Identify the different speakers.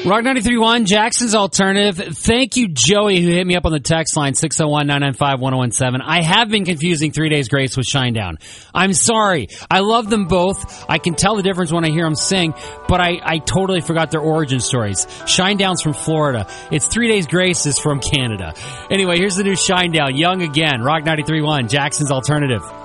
Speaker 1: Rock 93.1, Jackson's Alternative. Thank you, Joey, who hit me up on the text line, 601-995-1017. I have been confusing 3 Days Grace with Shinedown. I'm sorry. I love them both. I can tell the difference when I hear them sing, but I totally forgot their origin stories. Shinedown's from Florida. It's 3 Days Grace is from Canada. Anyway, here's the new Shinedown, Young Again, Rock 93.1, Jackson's Alternative.